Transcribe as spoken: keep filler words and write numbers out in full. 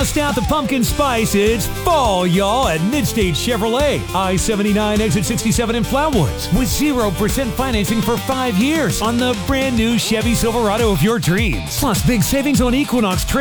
Bust out the pumpkin spice. It's fall, y'all, at Midstate Chevrolet. I seventy-nine, exit sixty-seven in Flowood. With zero percent financing for five years on the brand new Chevy Silverado of your dreams. Plus big savings on Equinox Trail